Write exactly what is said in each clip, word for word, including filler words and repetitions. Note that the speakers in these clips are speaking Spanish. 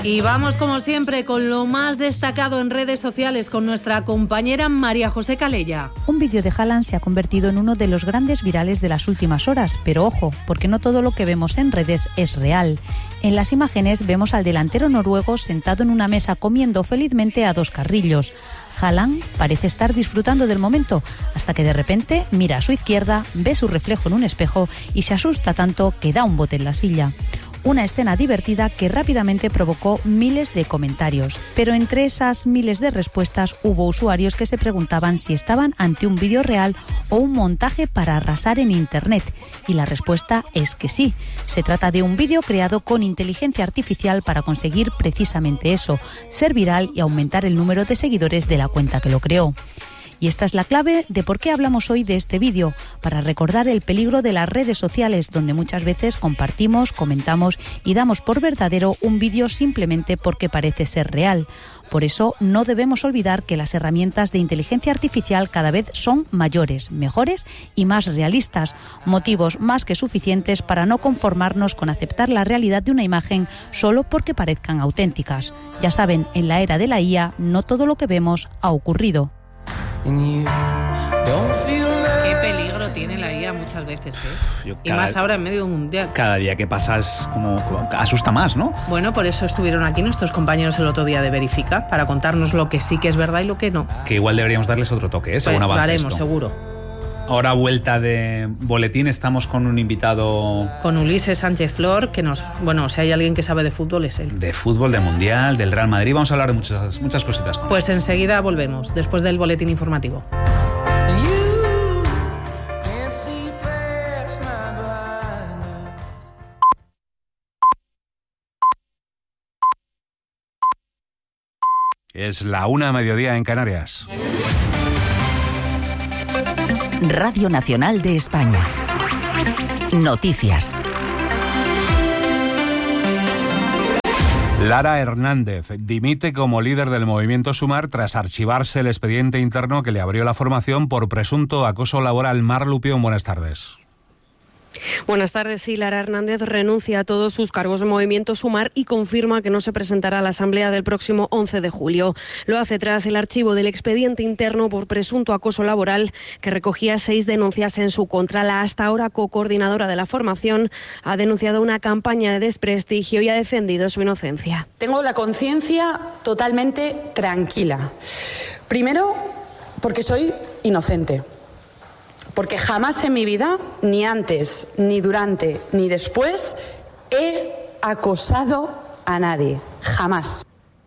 Y vamos como siempre con lo más destacado en redes sociales con nuestra compañera María José Calella. Un vídeo de Haaland se ha convertido en uno de los grandes virales de las últimas horas, pero ojo, porque no todo lo que vemos en redes es real. En las imágenes vemos al delantero noruego sentado en una mesa comiendo felizmente a dos carrillos. Haaland parece estar disfrutando del momento, hasta que de repente mira a su izquierda, ve su reflejo en un espejo y se asusta tanto que da un bote en la silla. Una escena divertida que rápidamente provocó miles de comentarios. Pero entre esas miles de respuestas hubo usuarios que se preguntaban si estaban ante un vídeo real o un montaje para arrasar en Internet. Y la respuesta es que sí. Se trata de un vídeo creado con inteligencia artificial para conseguir precisamente eso, ser viral y aumentar el número de seguidores de la cuenta que lo creó. Y esta es la clave de por qué hablamos hoy de este vídeo, para recordar el peligro de las redes sociales, donde muchas veces compartimos, comentamos y damos por verdadero un vídeo simplemente porque parece ser real. Por eso no debemos olvidar que las herramientas de inteligencia artificial cada vez son mayores, mejores y más realistas, motivos más que suficientes para no conformarnos con aceptar la realidad de una imagen solo porque parezcan auténticas. Ya saben, en la era de la I A no todo lo que vemos ha ocurrido. Qué peligro tiene la I A muchas veces, ¿eh? Yo cada, y más ahora en medio de un mundial. Cada día que pasa es como, como asusta más, ¿no? Bueno, por eso estuvieron aquí nuestros compañeros el otro día de Verifica, para contarnos lo que sí que es verdad y lo que no. Que igual deberíamos darles otro toque, ¿eh? Según pues avance lo haremos, esto. seguro. Ahora vuelta de boletín, estamos con un invitado... Con Ulises Sánchez Flor, que nos... Bueno, si hay alguien que sabe de fútbol es él. De fútbol, de Mundial, del Real Madrid, vamos a hablar de muchas, muchas cositas. Con pues él. Enseguida volvemos, después del boletín informativo. Es la una a mediodía en Canarias. Radio Nacional de España. Noticias. Lara Hernández dimite como líder del movimiento Sumar tras archivarse el expediente interno que le abrió la formación por presunto acoso laboral. Mar Lupión, buenas tardes. Buenas tardes. Sí, Lara Hernández renuncia a todos sus cargos de Movimiento Sumar y confirma que no se presentará a la Asamblea del próximo once de julio. Lo hace tras el archivo del expediente interno por presunto acoso laboral que recogía seis denuncias en su contra. La hasta ahora co-coordinadora de la formación ha denunciado una campaña de desprestigio y ha defendido su inocencia. Tengo la conciencia totalmente tranquila. Primero, porque soy inocente. Porque jamás en mi vida, ni antes, ni durante, ni después, he acosado a nadie. Jamás.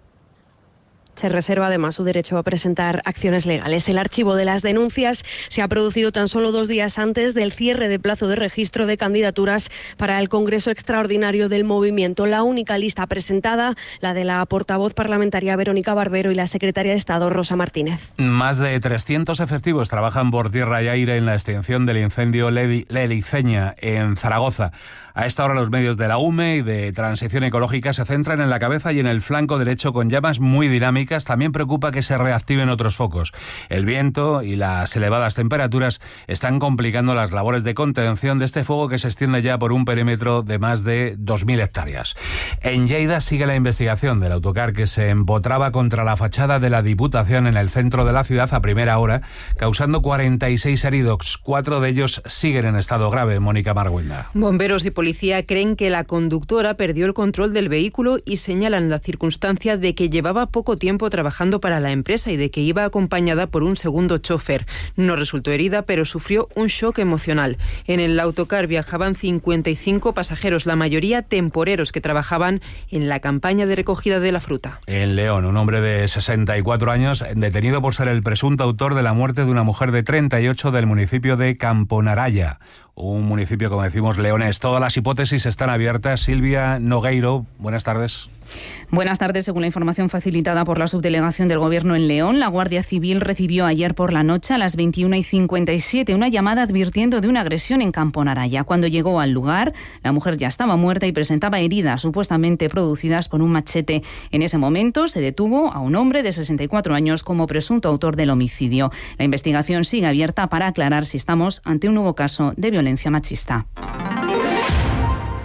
Se reserva además su derecho a presentar acciones legales. El archivo de las denuncias se ha producido tan solo dos días antes del cierre de plazo de registro de candidaturas para el Congreso Extraordinario del Movimiento. La única lista presentada, la de la portavoz parlamentaria Verónica Barbero y la secretaria de Estado Rosa Martínez. Más de trescientos efectivos trabajan por tierra y aire en la extinción del incendio Leliceña en Zaragoza. A esta hora los medios de la U M E y de Transición Ecológica se centran en la cabeza y en el flanco derecho con llamas muy dinámicas. También preocupa que se reactiven otros focos. El viento y las elevadas temperaturas están complicando las labores de contención de este fuego que se extiende ya por un perímetro de más de dos mil hectáreas. En Lleida sigue la investigación del autocar que se empotraba contra la fachada de la Diputación en el centro de la ciudad a primera hora, causando cuarenta y seis heridos. Cuatro de ellos siguen en estado grave. Mónica Marguilda. Bomberos y policía creen que la conductora perdió el control del vehículo y señalan la circunstancia de que llevaba poco tiempo trabajando para la empresa y de que iba acompañada por un segundo chofer. No resultó herida, pero sufrió un shock emocional. En el autocar viajaban cincuenta y cinco pasajeros, la mayoría temporeros que trabajaban en la campaña de recogida de la fruta. En León, un hombre de sesenta y cuatro años detenido por ser el presunto autor de la muerte de una mujer de treinta y ocho del municipio de Camponaraya. Un municipio, como decimos, leonés. Todas las hipótesis están abiertas. Silvia Nogueiro, buenas tardes. Buenas tardes. Según la información facilitada por la subdelegación del Gobierno en León, la Guardia Civil recibió ayer por la noche a las veintiuna y cincuenta y siete una llamada advirtiendo de una agresión en Camponaraya. Cuando llegó al lugar, la mujer ya estaba muerta y presentaba heridas supuestamente producidas por un machete. En ese momento se detuvo a un hombre de sesenta y cuatro años como presunto autor del homicidio. La investigación sigue abierta para aclarar si estamos ante un nuevo caso de violencia machista.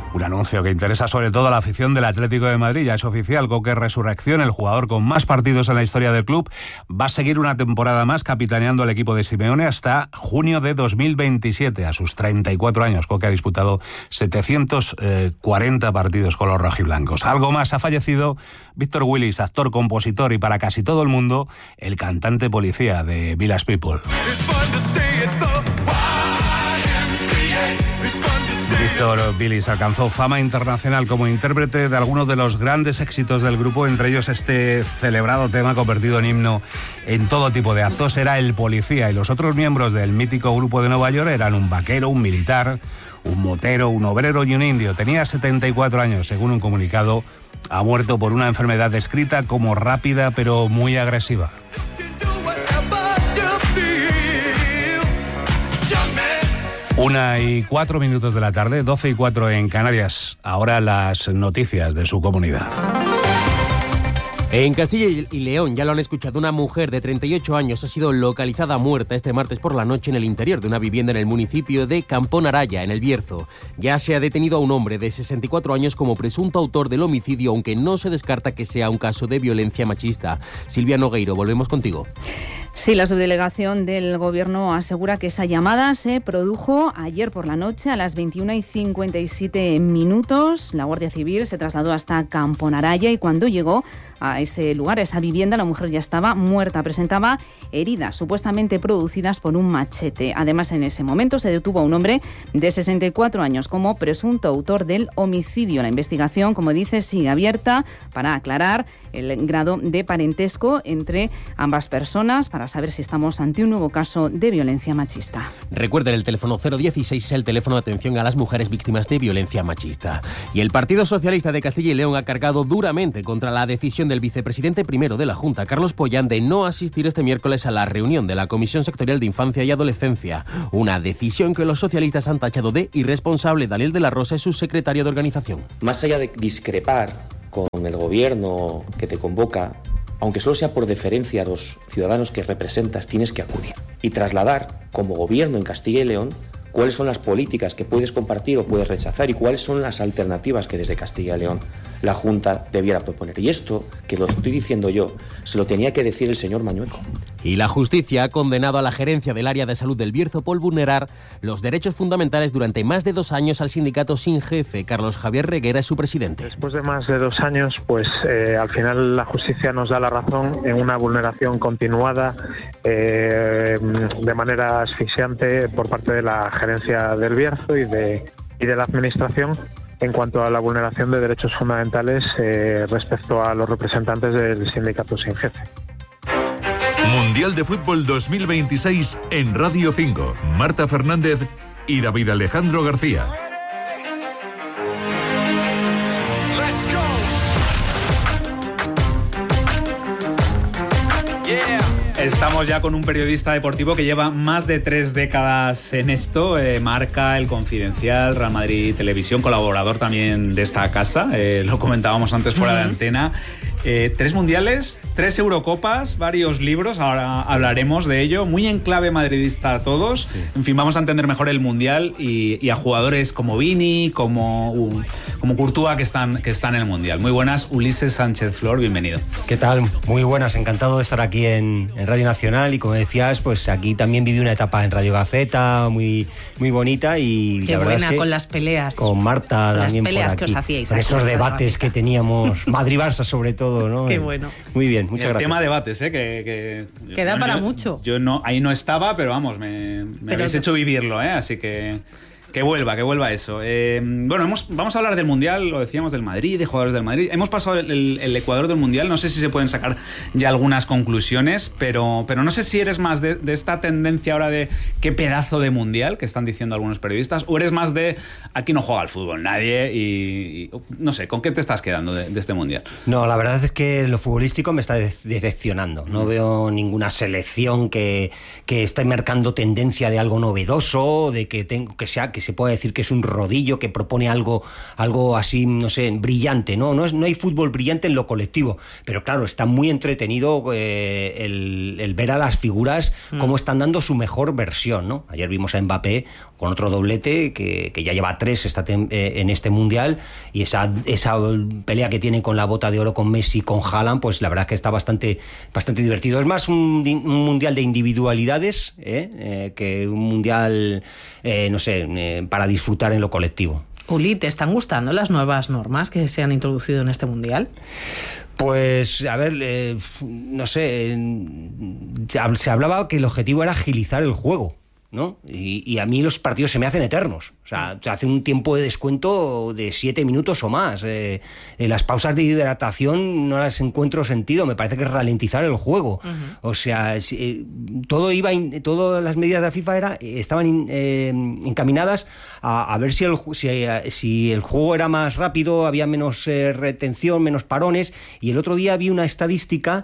Un anuncio que interesa sobre todo a la afición del Atlético de Madrid. Ya es oficial, Coque Resurrección, el jugador con más partidos en la historia del club, va a seguir una temporada más capitaneando al equipo de Simeone hasta junio de dos mil veintisiete. A sus treinta y cuatro años, Coque ha disputado setecientos cuarenta partidos con los rojiblancos. Algo más, ha fallecido Víctor Willis, actor, compositor y para casi todo el mundo, el cantante policía de Village People. Víctor Willis alcanzó fama internacional como intérprete de algunos de los grandes éxitos del grupo, entre ellos este celebrado tema convertido en himno en todo tipo de actos. Era el policía y los otros miembros del mítico grupo de Nueva York eran un vaquero, un militar, un motero, un obrero y un indio. Tenía setenta y cuatro años, según un comunicado. Ha muerto por una enfermedad descrita como rápida pero muy agresiva. Una y cuatro minutos de la tarde, doce y cuatro en Canarias. Ahora las noticias de su comunidad. En Castilla y León, ya lo han escuchado, una mujer de treinta y ocho años ha sido localizada muerta este martes por la noche en el interior de una vivienda en el municipio de Camponaraya, en El Bierzo. Ya se ha detenido a un hombre de sesenta y cuatro años como presunto autor del homicidio, aunque no se descarta que sea un caso de violencia machista. Silvia Nogueiro, volvemos contigo. Sí, la subdelegación del Gobierno asegura que esa llamada se produjo ayer por la noche a las veintiuna y cincuenta y siete minutos. La Guardia Civil se trasladó hasta Camponaraya y cuando llegó a ese lugar, a esa vivienda, la mujer ya estaba muerta. Presentaba heridas supuestamente producidas por un machete. Además, en ese momento se detuvo a un hombre de sesenta y cuatro años como presunto autor del homicidio. La investigación, como dice, sigue abierta para aclarar el grado de parentesco entre ambas personas, para saber si estamos ante un nuevo caso de violencia machista. Recuerden, el teléfono cero dieciséis es el teléfono de atención a las mujeres víctimas de violencia machista. Y el Partido Socialista de Castilla y León ha cargado duramente contra la decisión del vicepresidente primero de la Junta, Carlos Pollán, de no asistir este miércoles a la reunión de la Comisión Sectorial de Infancia y Adolescencia. Una decisión que los socialistas han tachado de irresponsable. Daniel de la Rosa es su secretario de organización. Más allá de discrepar con el gobierno que te convoca, aunque solo sea por deferencia a los ciudadanos que representas, tienes que acudir y trasladar como gobierno en Castilla y León cuáles son las políticas que puedes compartir o puedes rechazar y cuáles son las alternativas que desde Castilla y León la Junta debiera proponer. Y esto, que lo estoy diciendo yo, se lo tenía que decir el señor Mañueco. Y la justicia ha condenado a la gerencia del área de salud del Bierzo por vulnerar los derechos fundamentales durante más de dos años al sindicato sin jefe. Carlos Javier Reguera es su presidente. Después de más de dos años, pues eh, al final la justicia nos da la razón en una vulneración continuada eh, de manera asfixiante por parte de la gerencia del Bierzo y de, y de la administración en cuanto a la vulneración de derechos fundamentales eh, respecto a los representantes del sindicato sin jefe. Mundial de Fútbol dos mil veintiséis en Radio cinco. Marta Fernández y David Alejandro García. Estamos ya con un periodista deportivo que lleva más de tres décadas en esto, eh, Marca, El Confidencial, Real Madrid Televisión, colaborador también de esta casa, eh, lo comentábamos antes fuera de antena. Eh, tres mundiales, tres Eurocopas, varios libros, ahora hablaremos de ello, muy en clave madridista todos. Sí. En fin, vamos a entender mejor el mundial y, y a jugadores como Vini, como, uh, como Courtois que están, que están en el mundial. Muy buenas, Ulises Sánchez Flor, bienvenido. ¿Qué tal? Muy buenas, encantado de estar aquí en, en Radio Nacional y como decías, pues aquí también viví una etapa en Radio Gaceta muy, muy bonita y Qué la verdad buena, es que con las peleas. Con Marta con también las peleas por aquí, que os hacíais. con esos debates que teníamos, Madrid-Barça sobre todo. ¿No? Qué bueno. Muy bien, muchas el gracias. Tema debates, ¿eh? Que, que Queda yo, para yo, mucho. Yo no, ahí no estaba, pero vamos, me, me pero habéis te... hecho vivirlo, ¿eh? Así que que vuelva, que vuelva eso. Eh, bueno, hemos, vamos a hablar del Mundial, lo decíamos, del Madrid, de jugadores del Madrid. Hemos pasado el, el, el Ecuador del Mundial, no sé si se pueden sacar ya algunas conclusiones, pero, pero no sé si eres más de, de esta tendencia ahora de qué pedazo de Mundial, que están diciendo algunos periodistas, o eres más de aquí no juega al fútbol nadie y, y no sé, ¿con qué te estás quedando de, de este Mundial? No, la verdad es que lo futbolístico me está decepcionando. No veo ninguna selección que, que esté marcando tendencia de algo novedoso, de que, tengo, que sea... que que se pueda decir que es un rodillo, que propone algo, algo así, no sé, brillante, ¿no? No, es, no hay fútbol brillante en lo colectivo, pero claro, está muy entretenido eh, el, el ver a las figuras mm. cómo están dando su mejor versión, ¿no? Ayer vimos a Mbappé con otro doblete que, que ya lleva tres esta tem- eh, en este Mundial, y esa, esa pelea que tiene con la bota de oro con Messi, con Haaland, pues la verdad es que está bastante, bastante divertido. Es más un, un Mundial de individualidades ¿eh? Eh, que un Mundial, eh, no sé, eh, para disfrutar en lo colectivo. Uli, ¿te están gustando las nuevas normas que se han introducido en este Mundial? Pues, a ver, eh, no sé, se hablaba que el objetivo era agilizar el juego, ¿no? Y, y a mí los partidos se me hacen eternos. O sea, hace un tiempo de descuento de siete minutos o más. Eh, eh, las pausas de hidratación no las encuentro sentido. Me parece que es ralentizar el juego. Uh-huh. O sea, si, eh, todo iba, in, todas las medidas de la FIFA era, estaban in, eh, encaminadas a, a ver si el, si, si el juego era más rápido, había menos eh, retención, menos parones. Y el otro día vi una estadística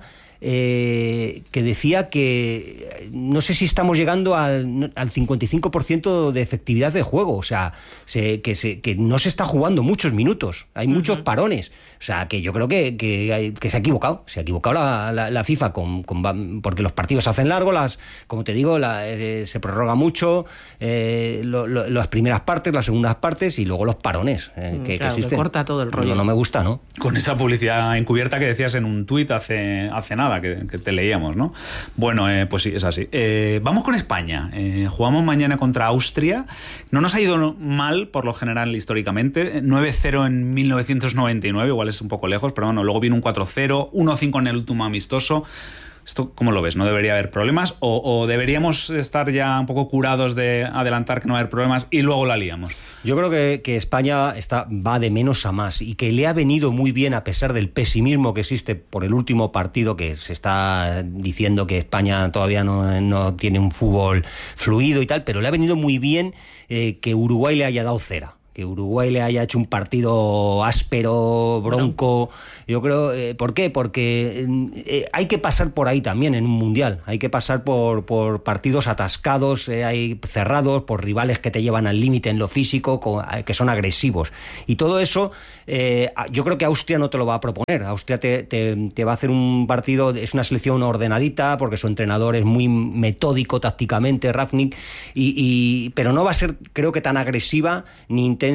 Eh, que decía que no sé si estamos llegando al, al cincuenta y cinco por ciento de efectividad de juego, o sea, se, que, se, que no se está jugando muchos minutos, hay uh-huh. muchos parones, o sea, que yo creo que, que, que se ha equivocado, se ha equivocado la, la, la FIFA con, con, porque los partidos se hacen largos, las, como te digo, la, eh, se prorroga mucho, eh, lo, lo, las primeras partes, las segundas partes y luego los parones eh, que, claro, que existen. Que corta todo el rollo. No, no me gusta, ¿no? Con esa publicidad encubierta que decías en un tuit hace, hace nada, Que, que te leíamos, ¿no? Bueno, eh, pues sí, es así. Eh, vamos con España. Eh, jugamos mañana contra Austria. No nos ha ido mal, por lo general, históricamente. nueve cero en mil novecientos noventa y nueve, igual es un poco lejos, pero bueno, luego vino un cuatro cero, uno cinco en el último amistoso. ¿Esto cómo lo ves? ¿No debería haber problemas? ¿O, o deberíamos estar ya un poco curados de adelantar que no va a haber problemas y luego la liamos? Yo creo que, que España está, va de menos a más y que le ha venido muy bien, a pesar del pesimismo que existe por el último partido, que se está diciendo que España todavía no, no tiene un fútbol fluido y tal, pero le ha venido muy bien eh, que Uruguay le haya dado cera. Que Uruguay le haya hecho un partido áspero, bronco. Yo creo, eh, ¿por qué? Porque eh, hay que pasar por ahí también en un mundial. Hay que pasar por, por partidos atascados, eh, hay cerrados, por rivales que te llevan al límite en lo físico, con, que son agresivos. Y todo eso, eh, yo creo que Austria no te lo va a proponer. Austria te, te, te va a hacer un partido, es una selección ordenadita, porque su entrenador es muy metódico tácticamente, Rangnick, y, y, pero no va a ser, creo que, tan agresiva ni intensa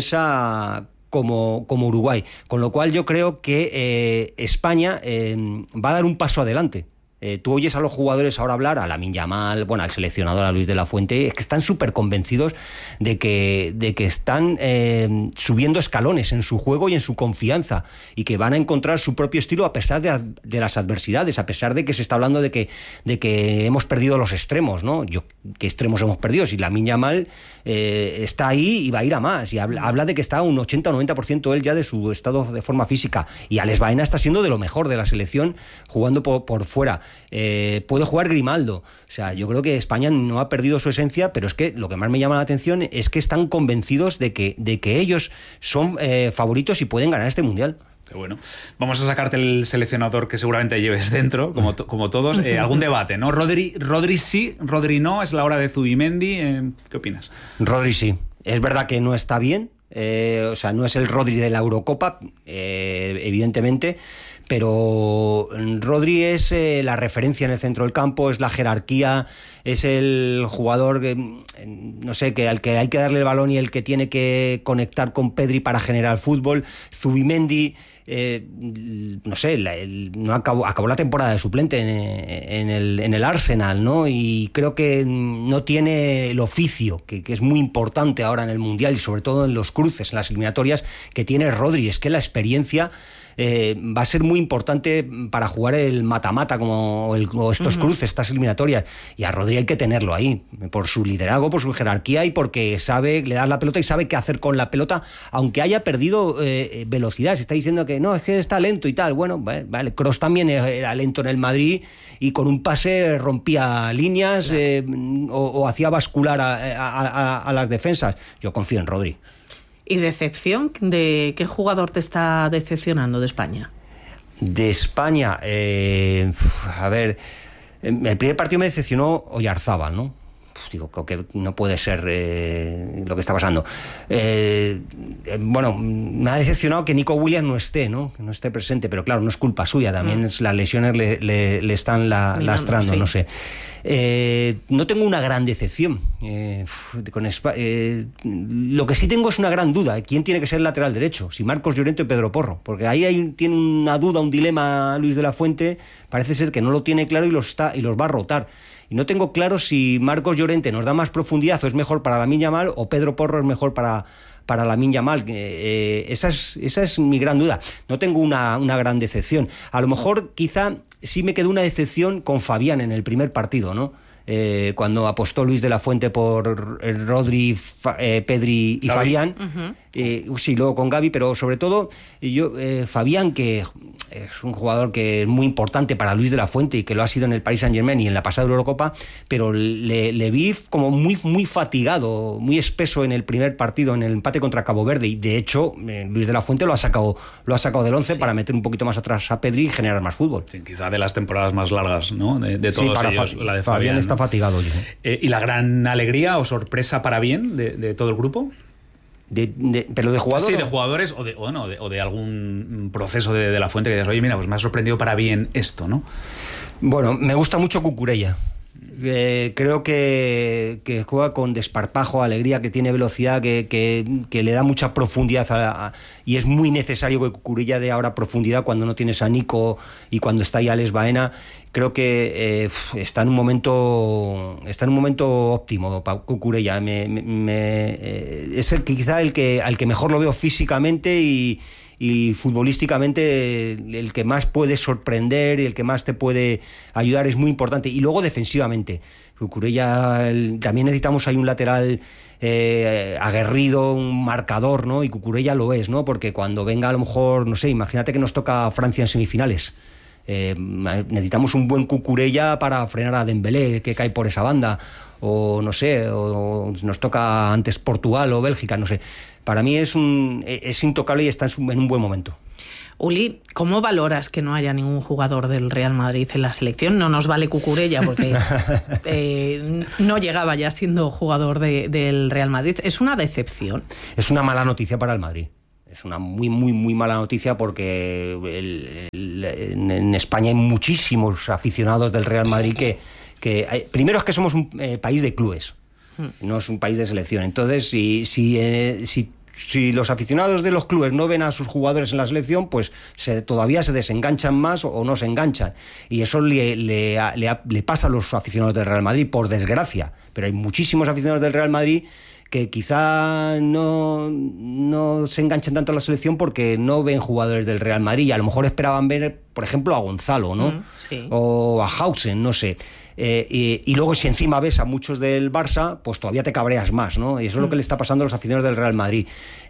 como, como Uruguay, con lo cual yo creo que eh, España eh, va a dar un paso adelante. Eh, tú oyes a los jugadores ahora hablar, a Lamine Yamal, bueno, al seleccionador, a Luis de la Fuente, es que están súper convencidos de que, de que están eh, subiendo escalones en su juego y en su confianza, y que van a encontrar su propio estilo a pesar de, de las adversidades, a pesar de que se está hablando de que, de que hemos perdido los extremos, ¿no? Yo, ¿qué extremos hemos perdido? Si Lamine Yamal eh, está ahí y va a ir a más, y habla, habla de que está a un ochenta o noventa por ciento él ya de su estado de forma física, y Alex Baena está siendo de lo mejor de la selección jugando por, por fuera. Eh, puede jugar Grimaldo. O sea, yo creo que España no ha perdido su esencia, pero es que lo que más me llama la atención es que están convencidos de que, de que ellos son eh, favoritos y pueden ganar este mundial. Qué bueno. Vamos a sacarte el seleccionador que seguramente lleves dentro, como, to- como todos. Eh, algún debate, ¿no? Rodri, Rodri sí, Rodri no, es la hora de Zubimendi. Eh, ¿Qué opinas? Rodri sí. Es verdad que no está bien. Eh, o sea, no es el Rodri de la Eurocopa, eh, evidentemente, pero Rodri es eh, la referencia en el centro del campo, es la jerarquía, es el jugador que, no sé, que al que hay que darle el balón y el que tiene que conectar con Pedri para generar fútbol. Zubimendi, eh, no sé, la, el, no acabó, acabó la temporada de suplente en, en, el, en el Arsenal, ¿no? Y creo que no tiene el oficio, que, que es muy importante ahora en el Mundial y sobre todo en los cruces, en las eliminatorias, que tiene Rodri. Es que la experiencia Eh, va a ser muy importante para jugar el mata-mata como el, o estos uh-huh. cruces, estas eliminatorias, y a Rodri hay que tenerlo ahí por su liderazgo, por su jerarquía y porque sabe, le das la pelota y sabe qué hacer con la pelota, aunque haya perdido eh, velocidad. Se está diciendo que no, es que está lento y tal. Bueno, vale, Kroos también era lento en el Madrid y con un pase rompía líneas, claro. eh, o, o hacía bascular a, a, a, a las defensas. Yo confío en Rodri. ¿Y decepción? ¿De qué jugador te está decepcionando de España? De España, eh, a ver, el primer partido me decepcionó Oyarzábal, ¿no? digo, que no puede ser eh, lo que está pasando. Eh, eh, bueno, me ha decepcionado que Nico Williams no esté, ¿no? Que no esté presente, pero claro, no es culpa suya, también mm. es, las lesiones le, le, le están la, Mirando, lastrando, sí. no sé. Eh, no tengo una gran decepción eh, con Espa- eh, lo que sí tengo es una gran duda, ¿quién tiene que ser el lateral derecho? Si Marcos Llorente o Pedro Porro, porque ahí hay, tiene una duda, un dilema Luis de la Fuente, parece ser que no lo tiene claro y los, está, y los va a rotar. Y no tengo claro si Marcos Llorente nos da más profundidad o es mejor para Lamine Yamal, o Pedro Porro es mejor para, para Lamine Yamal. Eh, esa, es, esa es mi gran duda. No tengo una, una gran decepción. A lo mejor quizá sí me quedó una decepción con Fabián en el primer partido, ¿no? Eh, cuando apostó Luis de la Fuente por eh, Rodri, Fa, eh, Pedri y Gavi. Fabián, uh-huh. eh, sí, luego con Gavi, pero sobre todo yo eh, Fabián, que es un jugador que es muy importante para Luis de la Fuente y que lo ha sido en el Paris Saint-Germain y en la pasada Eurocopa, pero le, le vi como muy, muy fatigado, muy espeso en el primer partido, en el empate contra Cabo Verde, y de hecho eh, Luis de la Fuente lo ha sacado, lo ha sacado del once sí. para meter un poquito más atrás a Pedri y generar más fútbol. Sí, quizá de las temporadas más largas, ¿no? De, de todos sí, para ellos, Fa- la de Fabián. Fabián está ¿no? fatigado. Eh, ¿Y la gran alegría o sorpresa para bien de, de todo el grupo? De, de, ¿Pero de jugadores? Sí, de jugadores o de, o no, de, o de algún proceso de, de la Fuente que digas, oye, mira, pues me ha sorprendido para bien esto, ¿no? Bueno, me gusta mucho Cucurella. Eh, creo que, que juega con desparpajo, alegría, que tiene velocidad, que, que, que le da mucha profundidad a, a, y es muy necesario que Cucurella dé ahora profundidad cuando no tienes a Nico y cuando está ahí Alex Baena. Creo que eh, está en un momento está en un momento óptimo para Cucurella. Me, me, me, eh, es el que quizá el que al que mejor lo veo físicamente y y futbolísticamente el que más puede sorprender y el que más te puede ayudar, es muy importante. Y luego defensivamente, Cucurella, el, también necesitamos ahí un lateral eh, aguerrido, un marcador, ¿no? Y Cucurella lo es, ¿no? Porque cuando venga, a lo mejor, no sé, imagínate que nos toca Francia en semifinales. Eh, necesitamos un buen Cucurella para frenar a Dembélé, que cae por esa banda, o no sé, o, o nos toca antes Portugal o Bélgica, no sé. Para mí es un es intocable y está en, su, en un buen momento. Uli, ¿cómo valoras que no haya ningún jugador del Real Madrid en la selección? No nos vale Cucurella porque eh, no llegaba ya siendo jugador de, del Real Madrid. ¿Es una decepción? Es una mala noticia para el Madrid. Es una muy, muy, muy mala noticia porque el, el, en, en España hay muchísimos aficionados del Real Madrid que... que hay, primero es que somos un eh, país de clubes, no es un país de selección. Entonces, si, si, eh, si, si los aficionados de los clubes no ven a sus jugadores en la selección, pues se, todavía se desenganchan más o, o no se enganchan. Y eso le, le, le, le pasa a los aficionados del Real Madrid, por desgracia. Pero hay muchísimos aficionados del Real Madrid que quizá no, no se enganchen tanto a la selección porque no ven jugadores del Real Madrid y a lo mejor esperaban ver, por ejemplo, a Gonzalo, ¿no? Mm, sí. O a Hausen, no sé. Eh, y, y luego si encima ves a muchos del Barça, pues todavía te cabreas más, ¿no? Y eso es mm. lo que le está pasando a los aficionados del Real Madrid,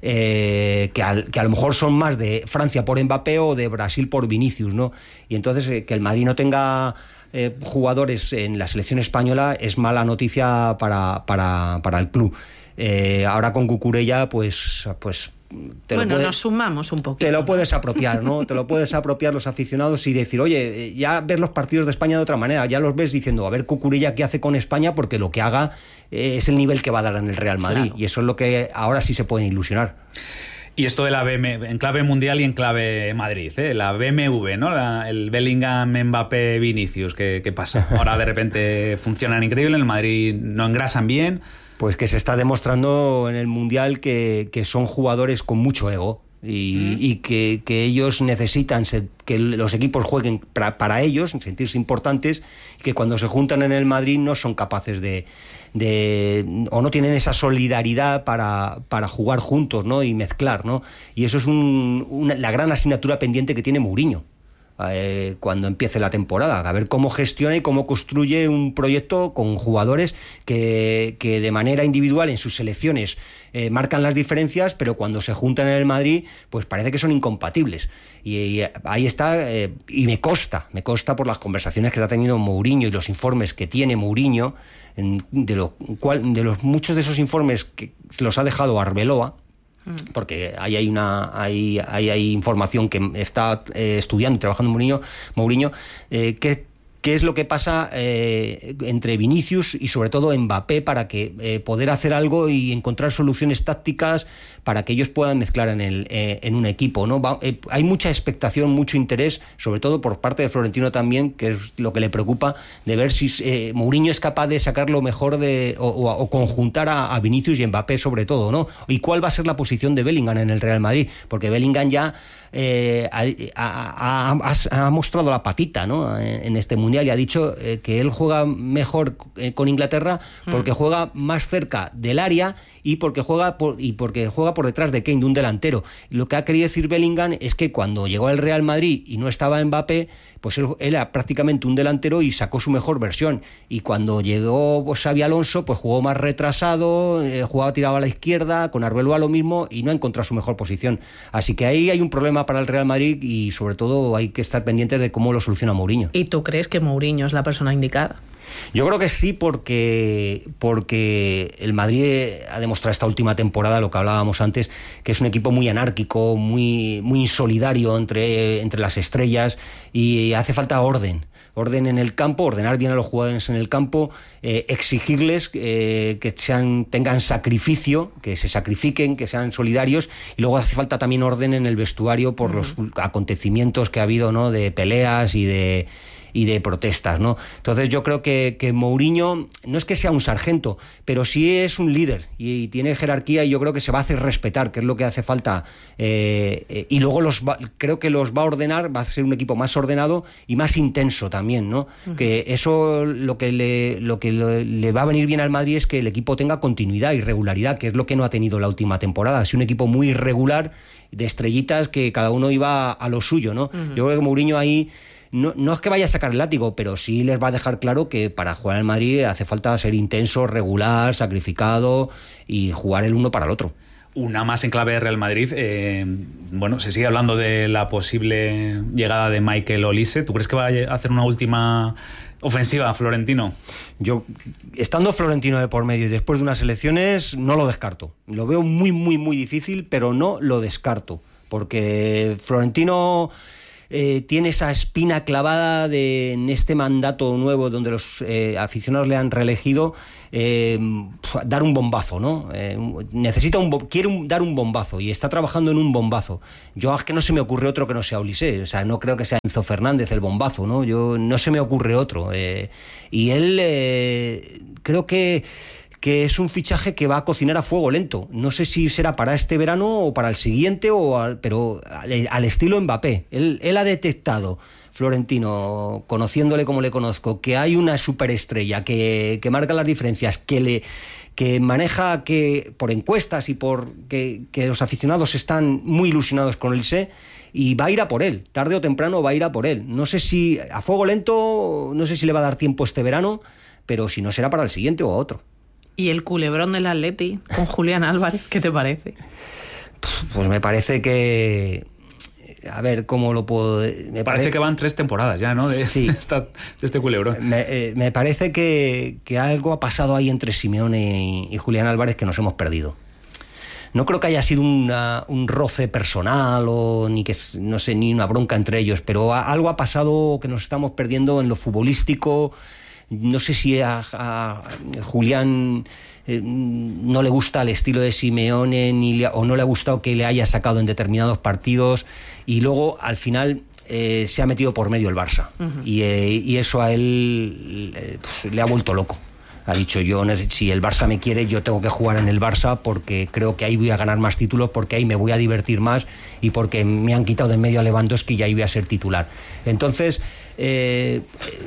eh, que, al, que a lo mejor son más de Francia por Mbappé o de Brasil por Vinicius, ¿no? Y entonces eh, que el Madrid no tenga eh, jugadores en la selección española es mala noticia para, para, para el club. Eh, ahora con Cucurella, pues, pues te bueno, lo puedes, nos sumamos un poquito. Te lo puedes apropiar, ¿no? Te lo puedes apropiar los aficionados y decir, oye, ya ves los partidos de España de otra manera, ya los ves diciendo, a ver Cucurella qué hace con España, porque lo que haga eh, es el nivel que va a dar en el Real Madrid. Claro. Y eso es lo que ahora sí se pueden ilusionar. Y esto de la B M W, en clave mundial y en clave Madrid, ¿eh? La B M W, ¿no? La, el Bellingham, Mbappé, Vinicius, ¿qué, qué pasa? Ahora de repente funcionan increíble, en el Madrid no engrasan bien. Pues que se está demostrando en el Mundial que, que son jugadores con mucho ego y, mm. y que, que ellos necesitan ser, que los equipos jueguen para, para ellos, sentirse importantes, y que cuando se juntan en el Madrid no son capaces de, de o no tienen esa solidaridad para, para jugar juntos, ¿no? Y mezclar, ¿no? Y eso es un, una, la gran asignatura pendiente que tiene Mourinho. Eh, cuando empiece la temporada, a ver cómo gestiona y cómo construye un proyecto con jugadores que, que de manera individual en sus selecciones eh, marcan las diferencias, pero cuando se juntan en el Madrid, pues parece que son incompatibles. Y, y ahí está, eh, y me consta, me consta por las conversaciones que está teniendo Mourinho y los informes que tiene Mourinho, en, de, lo cual, de los muchos de esos informes que se los ha dejado Arbeloa, porque ahí hay una hay, hay, hay información que está eh, estudiando y trabajando Mourinho, Mourinho eh, que qué es lo que pasa eh, entre Vinicius y sobre todo Mbappé para que eh, poder hacer algo y encontrar soluciones tácticas para que ellos puedan mezclar en, el, eh, en un equipo, ¿no? Va, eh, hay mucha expectación, mucho interés, sobre todo por parte de Florentino también, que es lo que le preocupa, de ver si eh, Mourinho es capaz de sacar lo mejor de, o, o, o conjuntar a, a Vinicius y Mbappé sobre todo, ¿no? Y cuál va a ser la posición de Bellingham en el Real Madrid, porque Bellingham ya eh, ha, ha, ha, ha mostrado la patita, ¿no? En, en este mundial y ha dicho eh, que él juega mejor eh, con Inglaterra porque mm. juega más cerca del área y porque juega por, y porque juega por detrás de Kane, de un delantero. Lo que ha querido decir Bellingham es que cuando llegó al Real Madrid y no estaba Mbappé, pues él, él era prácticamente un delantero y sacó su mejor versión. Y cuando llegó pues, Xabi Alonso, pues jugó más retrasado, eh, jugaba tirado a la izquierda, con Arbeloa lo mismo y no ha encontrado su mejor posición. Así que ahí hay un problema para el Real Madrid y sobre todo hay que estar pendientes de cómo lo soluciona Mourinho. ¿Y tú crees que Mourinho es la persona indicada? Yo creo que sí, porque, porque el Madrid ha demostrado esta última temporada, lo que hablábamos antes, que es un equipo muy anárquico, muy, muy insolidario entre, entre las estrellas y hace falta orden. Orden en el campo, ordenar bien a los jugadores en el campo, eh, exigirles eh, que sean, tengan sacrificio, que se sacrifiquen, que sean solidarios, y luego hace falta también orden en el vestuario por uh-huh. los acontecimientos que ha habido, ¿no? De peleas y de y de protestas, ¿no? Entonces yo creo que, que Mourinho no es que sea un sargento, pero sí es un líder y, y tiene jerarquía y yo creo que se va a hacer respetar, que es lo que hace falta, eh, eh, y luego los va, creo que los va a ordenar, va a ser un equipo más ordenado y más intenso también, ¿no? Uh-huh. Que eso lo que le lo que le, le va a venir bien al Madrid es que el equipo tenga continuidad y regularidad, que es lo que no ha tenido la última temporada. Ha sido un equipo muy irregular, de estrellitas que cada uno iba a lo suyo, ¿no? Uh-huh. Yo creo que Mourinho ahí No, no es que vaya a sacar el látigo, pero sí les va a dejar claro que para jugar en Madrid hace falta ser intenso, regular, sacrificado y jugar el uno para el otro. Una más en clave de Real Madrid. Eh, bueno, se sigue hablando de la posible llegada de Michael Olise. ¿Tú crees que va a hacer una última ofensiva Florentino? Yo, estando Florentino de por medio y después de unas elecciones, no lo descarto. Lo veo muy, muy, muy difícil, pero no lo descarto. Porque Florentino Eh, tiene esa espina clavada de, en este mandato nuevo donde los eh, aficionados le han reelegido, eh, dar un bombazo, ¿no? Eh, necesita un quiere un, dar un bombazo y está trabajando en un bombazo. Yo es que no se me ocurre otro que no sea Olise, o sea, no creo que sea Enzo Fernández el bombazo, ¿no? Yo no se me ocurre otro. Eh, y él eh, creo que que es un fichaje que va a cocinar a fuego lento. No sé si será para este verano o para el siguiente, o al, pero al, al estilo Mbappé. Él, él ha detectado, Florentino, conociéndole como le conozco, que hay una superestrella que, que marca las diferencias, que le que maneja que por encuestas y por que, que los aficionados están muy ilusionados con Olise, y va a ir a por él, tarde o temprano va a ir a por él. No sé si a fuego lento, no sé si le va a dar tiempo este verano, pero si no será para el siguiente o a otro. ¿Y el culebrón del Atleti con Julián Álvarez, qué te parece? Pues me parece que... A ver, ¿cómo lo puedo...? Me parece, parece que van tres temporadas ya, ¿no? De, sí. de, esta, de este culebrón. Me, eh, me parece que, que algo ha pasado ahí entre Simeone y, y Julián Álvarez que nos hemos perdido. No creo que haya sido una, un roce personal o ni que no sé ni una bronca entre ellos, pero a, algo ha pasado que nos estamos perdiendo en lo futbolístico. No sé si a, a Julián eh, no le gusta el estilo de Simeone ni le, o no le ha gustado que le haya sacado en determinados partidos, y luego al final eh, se ha metido por medio el Barça. Uh-huh. y, eh, y eso a él eh, pues, le ha vuelto loco. Ha dicho, yo si el Barça me quiere, yo tengo que jugar en el Barça porque creo que ahí voy a ganar más títulos, porque ahí me voy a divertir más y porque me han quitado de en medio a Lewandowski y ahí voy a ser titular. Entonces, eh,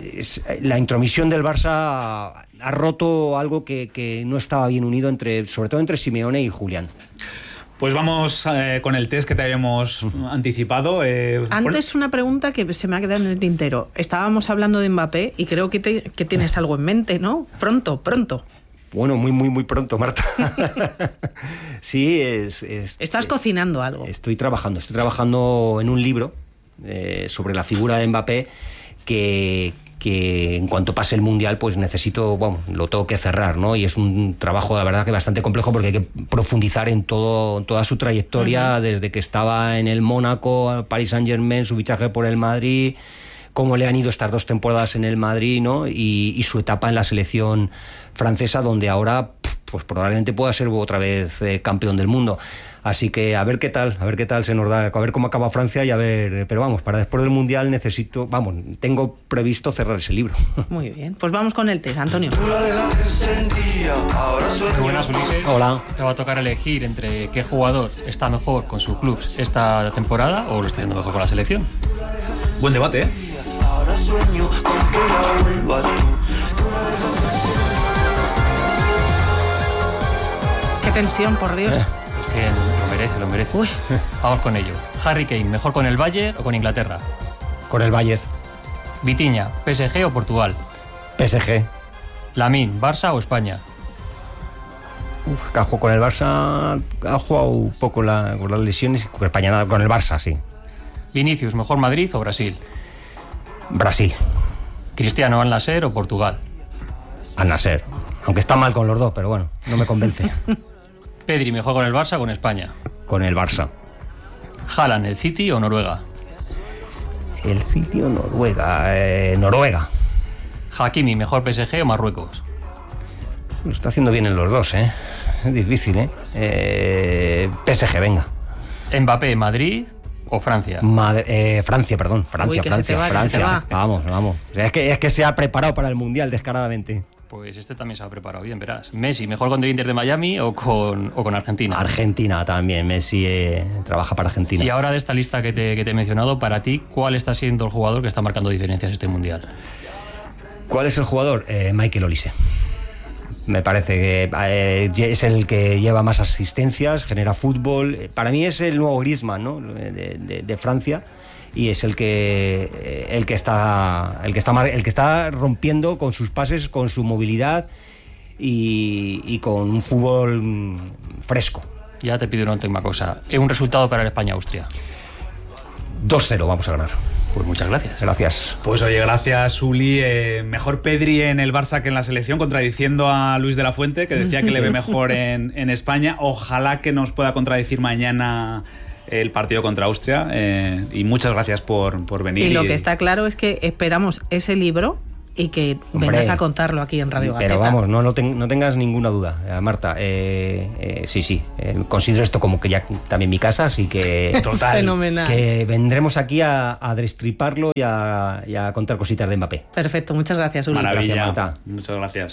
la intromisión del Barça ha, ha roto algo que, que no estaba bien unido, entre, sobre todo entre Simeone y Julián. Pues vamos eh, con el test que te habíamos anticipado. Eh, Antes por... una pregunta que se me ha quedado en el tintero. Estábamos hablando de Mbappé y creo que, te, que tienes algo en mente, ¿no? Pronto, pronto. Bueno, muy, muy, muy pronto, Marta. Sí, es... es Estás es, cocinando algo. Estoy trabajando, estoy trabajando en un libro eh, sobre la figura de Mbappé que... que en cuanto pase el Mundial pues necesito, bueno, lo tengo que cerrar, ¿no? Y es un trabajo, la verdad, que bastante complejo porque hay que profundizar en todo, en toda su trayectoria, uh-huh. desde que estaba en el Mónaco, Paris Saint-Germain, su fichaje por el Madrid, cómo le han ido estas dos temporadas en el Madrid, ¿no? Y, y su etapa en la selección francesa, donde ahora pues probablemente pueda ser otra vez eh, campeón del mundo. Así que a ver qué tal, a ver qué tal se nos da, a ver cómo acaba Francia y a ver, pero vamos, para después del Mundial necesito, vamos, tengo previsto cerrar ese libro. Muy bien, pues vamos con el test, Antonio. Muy buenas, Ulises. Hola. Te va a tocar elegir entre qué jugador está mejor con su club esta temporada o lo está haciendo mejor con la selección. Buen debate, ¿eh? Qué tensión, por Dios. Eh. Que lo merece, lo merece. Uy. Vamos con ello. Harry Kane, ¿mejor con el Bayern o con Inglaterra? Con el Bayern. Vitinha, P S G o Portugal. P S G. Lamine, Barça o España. Uf, que ha jugado con el Barça, ha jugado un poco la, con las lesiones, con España nada, con el Barça, sí. Vinicius, ¿mejor Madrid o Brasil? Brasil. Cristiano, Al Nassr o Portugal. Al Nassr. Aunque está mal con los dos, pero bueno, no me convence. Pedri, ¿mejor con el Barça o con España? Con el Barça. Haaland, ¿el City o Noruega? El City o Noruega. Eh, Noruega. Hakimi, ¿mejor P S G o Marruecos? Lo está haciendo bien en los dos, ¿eh? Es difícil, ¿eh? eh P S G, venga. Mbappé, ¿Madrid o Francia? Madre, eh, Francia, perdón. Francia, Uy, Francia, va, Francia. Vamos, vamos. Es que, es que se ha preparado para el Mundial descaradamente. Pues este también se ha preparado bien, verás. Messi, ¿mejor con el Inter de Miami o con, o con Argentina? Argentina también, Messi eh, trabaja para Argentina. Y ahora de esta lista que te, que te he mencionado, para ti, ¿cuál está siendo el jugador que está marcando diferencias este Mundial? ¿Cuál es el jugador? Eh, Michael Olise. Me parece que eh, es el que lleva más asistencias, genera fútbol. Para mí es el nuevo Griezmann, ¿no? de, de, de Francia. Y es el que el que está el que está el que está rompiendo con sus pases, con su movilidad y, y con un fútbol fresco. Ya te pido una última cosa. ¿Es un resultado para el España-Austria? dos cero vamos a ganar. Pues muchas gracias. Gracias. Pues oye, gracias, Uli. Eh, mejor Pedri en el Barça que en la selección, contradiciendo a Luis de la Fuente, que decía que le ve mejor en, en España. Ojalá que nos pueda contradecir mañana el partido contra Austria, eh, y muchas gracias por, por venir. Y lo que está claro es que esperamos ese libro y que Hombre, vengas a contarlo aquí en Radio Gaceta. Pero vamos, no, no, ten, no tengas ninguna duda, eh, Marta. Eh, eh, sí, sí, eh, considero esto como que ya también mi casa, así que total, fenomenal. Que vendremos aquí a, a destriparlo y a, y a contar cositas de Mbappé. Perfecto, muchas gracias, Uli. Maravilla, gracias, Marta. Muchas gracias.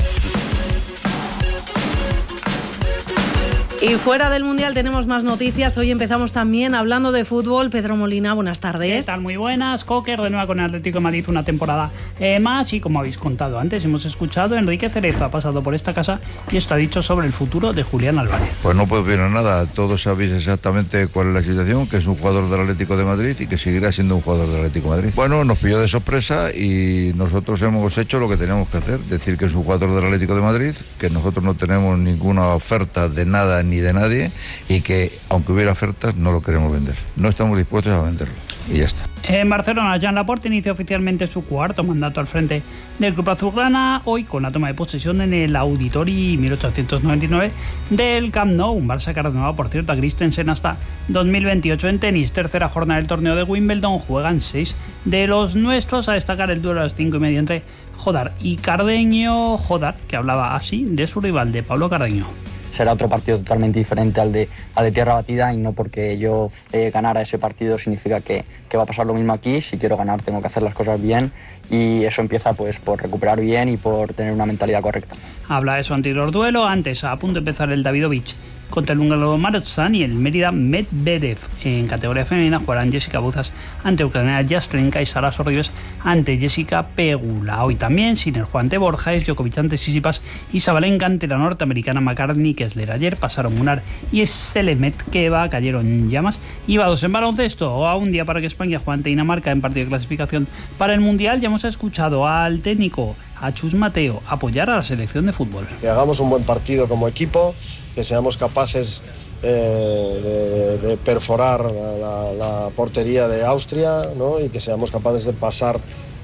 Y fuera del Mundial tenemos más noticias. Hoy empezamos también hablando de fútbol. Pedro Molina, buenas tardes. ¿Qué tal? Muy buenas. Coque renueva con el Atlético de Madrid una temporada eh, más y como habéis contado antes, hemos escuchado a Enrique Cerezo, ha pasado por esta casa y esto ha dicho sobre el futuro de Julián Álvarez. Pues no puedo opinar nada. Todos sabéis exactamente cuál es la situación, que es un jugador del Atlético de Madrid y que seguirá siendo un jugador del Atlético de Madrid. Bueno, nos pilló de sorpresa y nosotros hemos hecho lo que teníamos que hacer, decir que es un jugador del Atlético de Madrid, que nosotros no tenemos ninguna oferta de nada ni de nadie, y que aunque hubiera ofertas no lo queremos vender, no estamos dispuestos a venderlo y ya está. En Barcelona, Joan Laporta inicia oficialmente su cuarto mandato al frente del club azulgrana, hoy con la toma de posesión en el Auditori mil ochocientos noventa y nueve del Camp Nou, un Barça que ha renovado por cierto a Christensen hasta dos mil veintiocho. En tenis, tercera jornada del torneo de Wimbledon, juegan seis de los nuestros, a destacar el duelo a las cinco y media entre Jodar y Cardeño. Jodar, que hablaba así de su rival, de Pablo Cardeño. Será otro partido totalmente diferente al de, al de tierra batida, y no porque yo eh, ganara ese partido significa que, que va a pasar lo mismo aquí. Si quiero ganar tengo que hacer las cosas bien, y eso empieza pues por recuperar bien y por tener una mentalidad correcta. Habla de su anterior duelo, antes a punto de empezar el Davidovich contra el húngaro Marozsan y el Mérida Medvedev. En categoría femenina jugarán Jessica Buzas ante ucraniana Yastrenka y Sara Sorribes ante Jessica Pegula. Hoy también Sinner Juan ante Borja, Djokovic ante Tsitsipas y Sabalenka ante la norteamericana McCartney Kessler. Ayer pasaron Munar y Selemetkeva, cayeron llamas. Y va dos en baloncesto, a un día para que España juegue ante Dinamarca en partido de clasificación para el Mundial. Ya hemos escuchado al técnico, a Chus Mateo, apoyar a la selección de fútbol. Que hagamos un buen partido como equipo, que seamos capaces eh, de, de perforar la, la, la portería de Austria, ¿no? Y que seamos capaces de pasar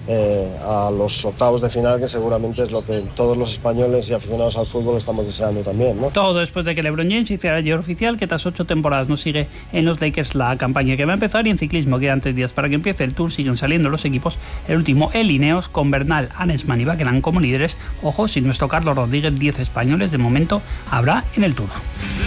eh, a los octavos de final, que seguramente es lo que todos los españoles y aficionados al fútbol estamos deseando también, ¿no? Todo después de que LeBron James hiciera ayer oficial que tras ocho temporadas no sigue en los Lakers la campaña que va a empezar, y en ciclismo quedan tres días para que empiece el Tour. Siguen saliendo los equipos, el último el Ineos con Bernal, Arensman y Bakeland como líderes. Ojo, sin nuestro Carlos Rodríguez, diez españoles de momento habrá en el Tour.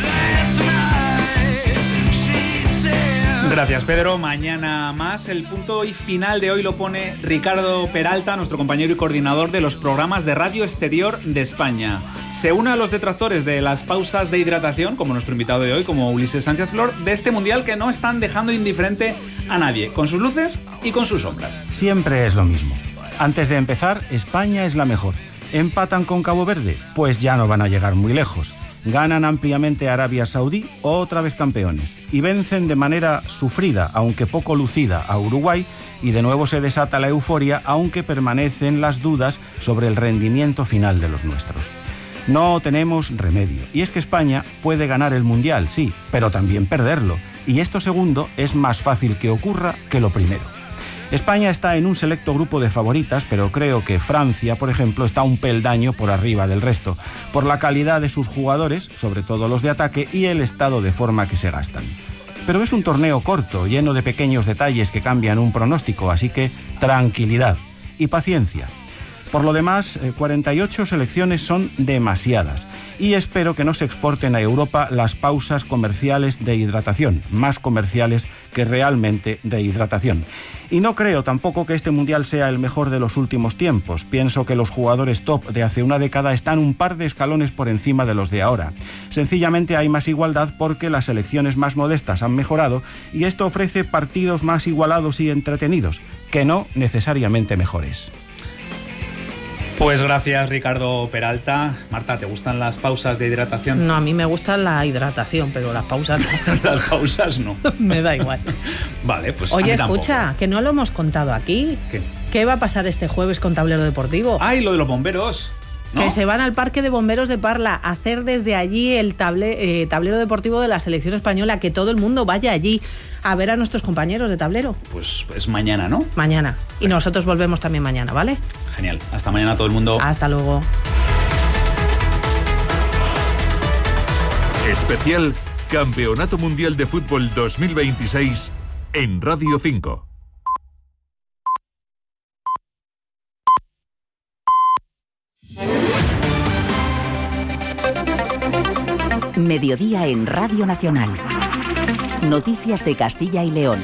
Gracias, Pedro. Mañana más. El punto y final de hoy lo pone Ricardo Peralta, nuestro compañero y coordinador de los programas de Radio Exterior de España. Se une a los detractores de las pausas de hidratación, como nuestro invitado de hoy, como Ulises Sánchez Flor, de este mundial que no están dejando indiferente a nadie, con sus luces y con sus sombras. Siempre es lo mismo. Antes de empezar, España es la mejor. ¿Empatan con Cabo Verde? Pues ya no van a llegar muy lejos. Ganan ampliamente a Arabia Saudí, otra vez campeones, y vencen de manera sufrida, aunque poco lucida, a Uruguay, y de nuevo se desata la euforia, aunque permanecen las dudas sobre el rendimiento final de los nuestros. No tenemos remedio, y es que España puede ganar el Mundial, sí, pero también perderlo, y esto segundo es más fácil que ocurra que lo primero. España está en un selecto grupo de favoritas, pero creo que Francia, por ejemplo, está un peldaño por arriba del resto, por la calidad de sus jugadores, sobre todo los de ataque, y el estado de forma que se gastan. Pero es un torneo corto, lleno de pequeños detalles que cambian un pronóstico, así que tranquilidad y paciencia. Por lo demás, cuarenta y ocho selecciones son demasiadas, y espero que no se exporten a Europa las pausas comerciales de hidratación, más comerciales que realmente de hidratación. Y no creo tampoco que este Mundial sea el mejor de los últimos tiempos. Pienso que los jugadores top de hace una década están un par de escalones por encima de los de ahora. Sencillamente hay más igualdad porque las selecciones más modestas han mejorado, y esto ofrece partidos más igualados y entretenidos, que no necesariamente mejores. Pues gracias, Ricardo Peralta. Marta, ¿te gustan las pausas de hidratación? No, a mí me gusta la hidratación, pero las pausas no. Las pausas no. Me da igual. Vale, pues Oye, a mí escucha, tampoco. que no lo hemos contado aquí. ¿Qué? ¿Qué va a pasar este jueves con Tablero Deportivo? ¡Ay, lo de los bomberos! ¿No? Que se van al Parque de Bomberos de Parla a hacer desde allí el table, eh, tablero deportivo de la selección española, que todo el mundo vaya allí a ver a nuestros compañeros de tablero. Pues es mañana, ¿no? Mañana. Y nosotros volvemos también mañana, ¿vale? Genial. Hasta mañana todo el mundo. Hasta luego. Especial Campeonato Mundial de Fútbol dos mil veintiséis en Radio cinco. Mediodía en Radio Nacional. Noticias de Castilla y León.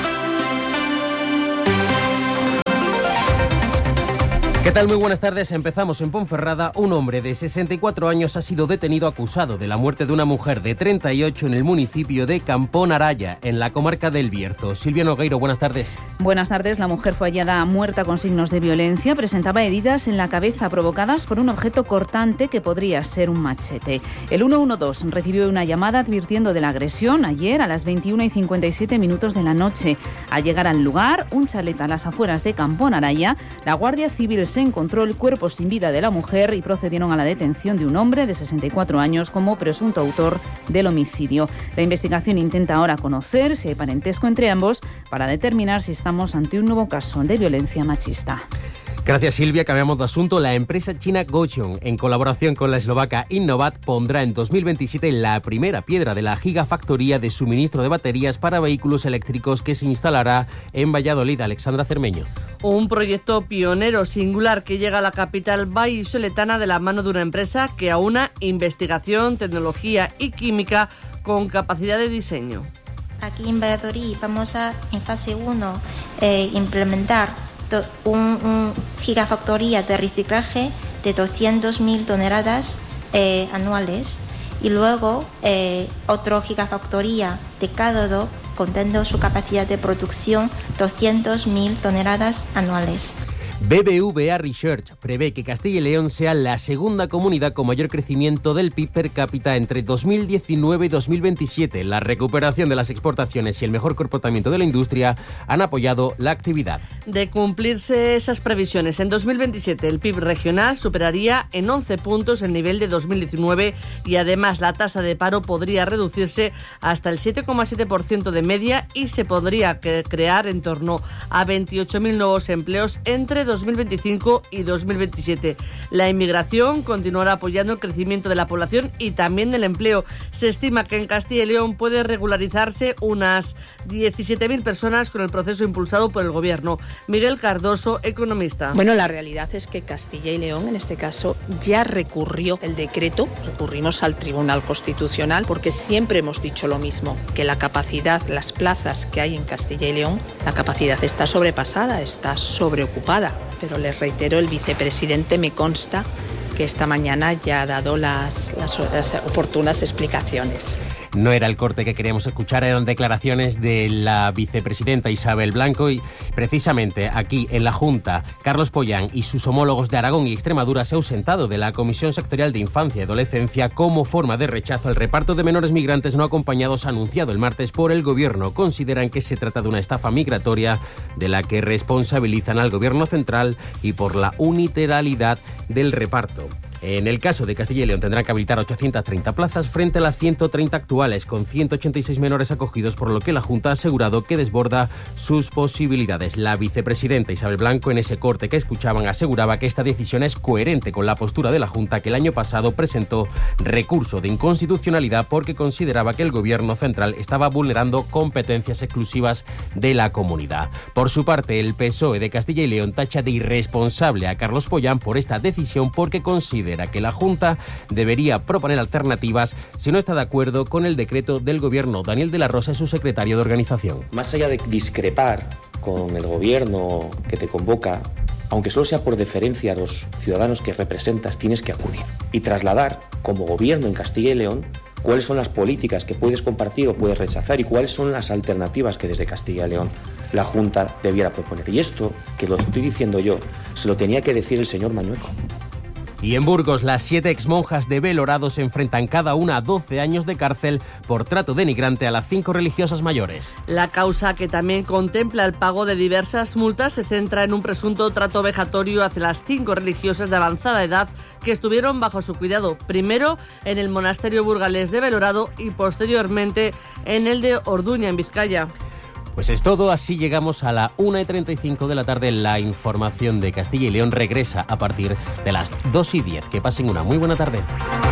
¿Qué tal? Muy buenas tardes. Empezamos en Ponferrada. Un hombre de sesenta y cuatro años ha sido detenido acusado de la muerte de una mujer de treinta y ocho en el municipio de Campón Araya, en la comarca del Bierzo. Silvia Nogueiro, buenas tardes. Buenas tardes. La mujer fue hallada muerta con signos de violencia. Presentaba heridas en la cabeza provocadas por un objeto cortante que podría ser un machete. El ciento doce recibió una llamada advirtiendo de la agresión ayer a las veintiuna y cincuenta y siete minutos de la noche. Al llegar al lugar, un chalet a las afueras de Campón Araya, la Guardia Civil se encontró el cuerpo sin vida de la mujer y procedieron a la detención de un hombre de sesenta y cuatro años como presunto autor del homicidio. La investigación intenta ahora conocer si hay parentesco entre ambos para determinar si estamos ante un nuevo caso de violencia machista. Gracias, Silvia. Cambiamos de asunto. La empresa china Gotion, en colaboración con la eslovaca Innovat, pondrá en dos mil veintisiete la primera piedra de la gigafactoría de suministro de baterías para vehículos eléctricos que se instalará en Valladolid. Alexandra Cermeño. Un proyecto pionero singular que llega a la capital vallisoletana de la mano de una empresa que aúna investigación, tecnología y química con capacidad de diseño. Aquí en Valladolid vamos a, en fase uno, eh, implementar Un, un gigafactoría de reciclaje de doscientas mil toneladas eh, anuales y luego eh, otra gigafactoría de cátodo contando su capacidad de producción doscientas mil toneladas anuales. B B V A Research prevé que Castilla y León sea la segunda comunidad con mayor crecimiento del P I B per cápita entre dos mil diecinueve y dos mil veintisiete. La recuperación de las exportaciones y el mejor comportamiento de la industria han apoyado la actividad. De cumplirse esas previsiones, en dos mil veintisiete el P I B regional superaría en once puntos el nivel de dos mil diecinueve y además la tasa de paro podría reducirse hasta el siete coma siete por ciento de media y se podría crear en torno a veintiocho mil nuevos empleos entre dos mil veinticinco y dos mil veintisiete. La inmigración continuará apoyando el crecimiento de la población y también del empleo. Se estima que en Castilla y León puede regularizarse unas diecisiete mil personas con el proceso impulsado por el Gobierno. Miguel Cardoso, economista. Bueno, la realidad es que Castilla y León, en este caso, ya recurrió el decreto, recurrimos al Tribunal Constitucional, porque siempre hemos dicho lo mismo, que la capacidad, las plazas que hay en Castilla y León, la capacidad está sobrepasada, está sobreocupada. Pero les reitero, el vicepresidente me consta que esta mañana ya ha dado las, las, las oportunas explicaciones. No era el corte que queríamos escuchar, eran declaraciones de la vicepresidenta Isabel Blanco y precisamente aquí en la Junta, Carlos Pollán y sus homólogos de Aragón y Extremadura se han ausentado de la Comisión Sectorial de Infancia y Adolescencia como forma de rechazo al reparto de menores migrantes no acompañados anunciado el martes por el Gobierno. Consideran que se trata de una estafa migratoria de la que responsabilizan al Gobierno central y por la unilateralidad del reparto. En el caso de Castilla y León tendrán que habilitar ochocientas treinta plazas frente a las ciento treinta actuales, con ciento ochenta y seis menores acogidos, por lo que la Junta ha asegurado que desborda sus posibilidades. La vicepresidenta Isabel Blanco, en ese corte que escuchaban, aseguraba que esta decisión es coherente con la postura de la Junta, que el año pasado presentó recurso de inconstitucionalidad porque consideraba que el Gobierno central estaba vulnerando competencias exclusivas de la comunidad. Por su parte, el P S O E de Castilla y León tacha de irresponsable a Carlos Pollán por esta decisión porque considera que la Junta debería proponer alternativas si no está de acuerdo con el decreto del Gobierno. Daniel de la Rosa es su secretario de organización. Más allá de discrepar con el Gobierno que te convoca, aunque solo sea por deferencia a los ciudadanos que representas, tienes que acudir y trasladar como Gobierno en Castilla y León cuáles son las políticas que puedes compartir o puedes rechazar y cuáles son las alternativas que desde Castilla y León la Junta debiera proponer. Y esto, que lo estoy diciendo yo, se lo tenía que decir el señor Mañueco. Y en Burgos, las siete exmonjas de Belorado se enfrentan cada una a doce años de cárcel por trato denigrante a las cinco religiosas mayores. La causa, que también contempla el pago de diversas multas, se centra en un presunto trato vejatorio hacia las cinco religiosas de avanzada edad que estuvieron bajo su cuidado, primero en el monasterio burgalés de Belorado y posteriormente en el de Orduña, en Vizcaya. Pues es todo, así llegamos a la una y treinta y cinco de la tarde. La información de Castilla y León regresa a partir de las dos y diez. Que pasen una muy buena tarde.